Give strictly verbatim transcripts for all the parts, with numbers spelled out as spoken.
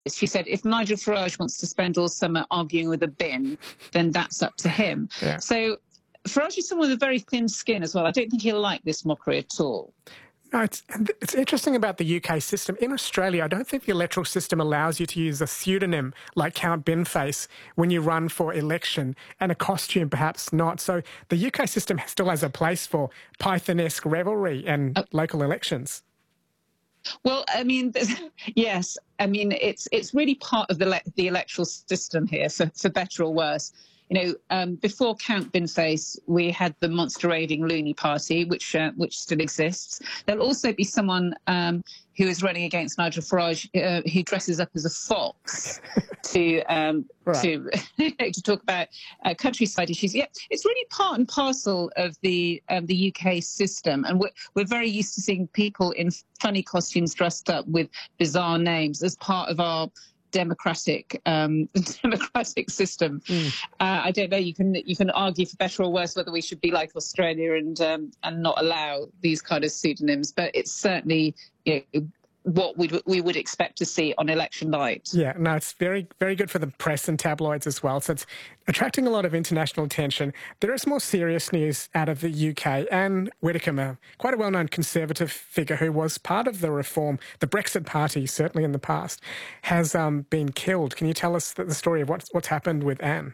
She said, if Nigel Farage wants to spend all summer arguing with a bin, then that's up to him. Yeah. So Farage is someone with a very thin skin as well. I don't think he'll like this mockery at all. No, it's, it's interesting about the U K system. In Australia, I don't think the electoral system allows you to use a pseudonym like Count Binface when you run for election, and a costume perhaps not. So the U K system still has a place for Python-esque revelry and uh, local elections. Well, I mean, yes, I mean, it's it's really part of the le the electoral system here, for, for better or worse. You know, um, before Count Binface, we had the monster-raving Looney Party, which uh, which still exists. There'll also be someone um, who is running against Nigel Farage uh, who dresses up as a fox to um, right. to to talk about uh, countryside issues. Yeah, it's really part and parcel of the um, the U K system, and we're we're very used to seeing people in funny costumes dressed up with bizarre names as part of our democratic um democratic system. mm. uh, I don't know, you can you can argue for better or worse whether we should be like Australia and um and not allow these kind of pseudonyms, but it's certainly, you know, what we we would expect to see on election night. Yeah, no, it's very, very good for the press and tabloids as well. So it's attracting a lot of international attention. There is more serious news out of the U K. Anne Widdecombe, quite a well-known Conservative figure who was part of the reform, the Brexit Party, certainly in the past, has um, been killed. Can you tell us the story of what's, what's happened with Anne?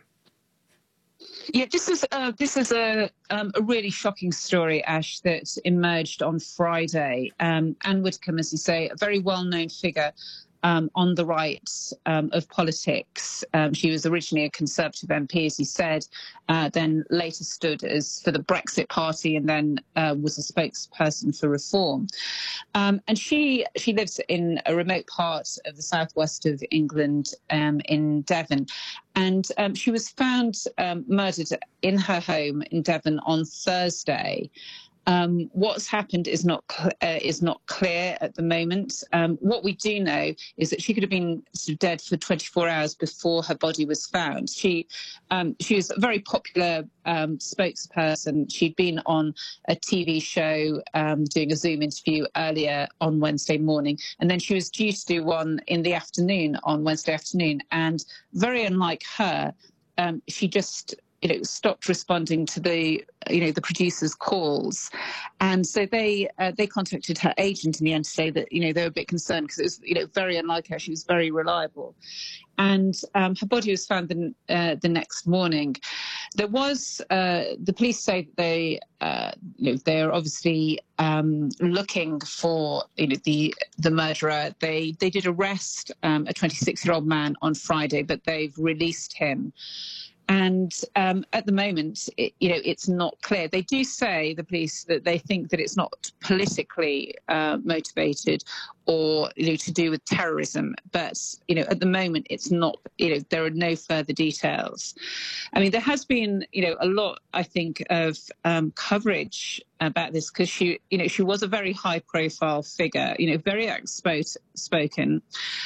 Yeah, this is uh, this is a um, a really shocking story, Ash, that emerged on Friday. Um, Anne Widdecombe, as you say, a very well-known figure um, on the right um, of politics. Um, she was originally a Conservative M P, as you said, uh, then later stood as for the Brexit Party, and then uh, was a spokesperson for reform. Um, and she she lives in a remote part of the southwest of England, um, in Devon. And um, she was found um, murdered in her home in Devon on Thursday. Um, what's happened is not uh, is not clear at the moment. Um, what we do know is that she could have been sort of dead for twenty-four hours before her body was found. She um, she was a very popular um, spokesperson. She'd been on a T V show um, doing a Zoom interview earlier on Wednesday morning, and then she was due to do one in the afternoon on Wednesday afternoon. And very unlike her, um, she just you know, stopped responding to the, you know, the producers' calls. And so they uh, they contacted her agent in the end to say that, you know, they were a bit concerned because it was, you know, very unlike her. She was very reliable. And um, her body was found the, uh, the next morning. There was, uh, the police say that they, uh, you know, they're obviously um, looking for, you know, the the murderer. They they did arrest um, a twenty-six-year-old man on Friday, but they've released him. And um, at the moment, it, you know, it's not clear. They do say, the police, that they think that it's not politically uh, motivated or, you know, to do with terrorism. But, you know, at the moment, it's not, you know, there are no further details. I mean, there has been, you know, a lot, I think, of um, coverage about this because she, you know, she was a very high profile figure, you know, very outspoken.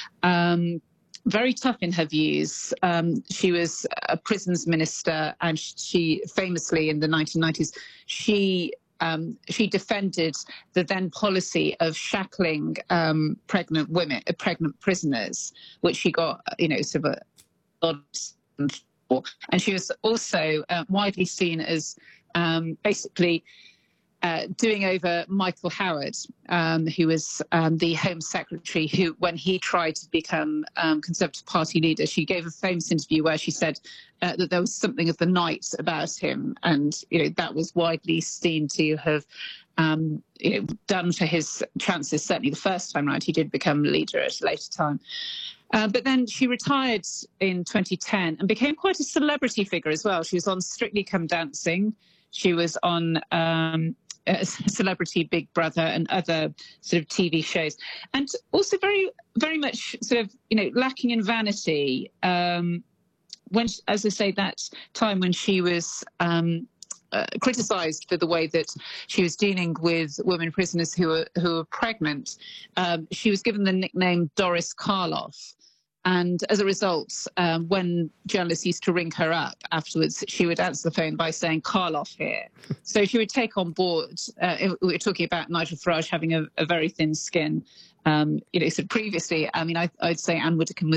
Um, Very tough in her views. Um, she was a prisons minister, and she famously in the nineteen nineties, she um, she defended the then policy of shackling um, pregnant women, uh, pregnant prisoners, which she got, you know, sort of a lot. And she was also uh, widely seen as um, basically Uh, doing over Michael Howard, um, who was um, the Home Secretary, who, when he tried to become um, Conservative Party leader, she gave a famous interview where she said uh, that there was something of the night about him, and you know that was widely seen to have um, you know done for his chances. Certainly, the first time round, he did become leader at a later time. Uh, but then she retired in twenty ten and became quite a celebrity figure as well. She was on Strictly Come Dancing. She was on um, Celebrity Big Brother and other sort of T V shows, and also very, very much sort of, you know, lacking in vanity. Um, when, as I say, that time when she was um, uh, criticised for the way that she was dealing with women prisoners who were who were pregnant, um, she was given the nickname Doris Karloff. And as a result, um, when journalists used to ring her up afterwards, she would answer the phone by saying, Karloff here. So she would take on board, uh, we were talking about Nigel Farage having a, a very thin skin. Um, you know, so previously, I mean, I, I'd say Anne Widdecombe was